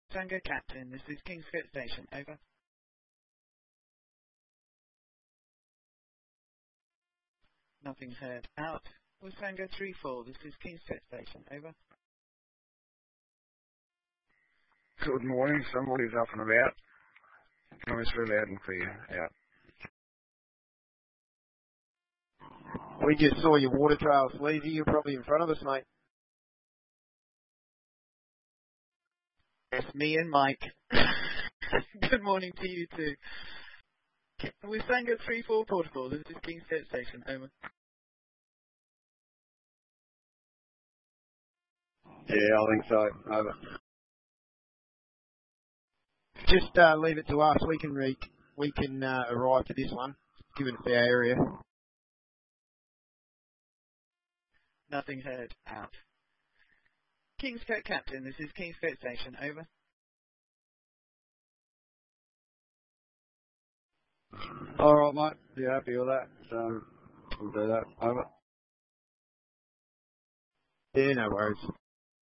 Tango Captain, this is Kingscote Station, over. Nothing's heard, out. With Tango 3-4, this is Kingscote Station, over. Good morning, somebody's up and about. Noise very loud and clear, out. We just saw your water trail, Sleazy. You're probably in front of us, mate. It's me and Mike. Good morning to you too. With Tango 3-4 Portable, this is Kingscote Station, over. Yeah, I think so, over. Just leave it to us. We can arrive to this one, given it's our area. Nothing heard, out. Kingscote Captain, this is Kingscote Station, over. Alright, mate. You happy with that? So, we'll do that. Over. Yeah, no worries.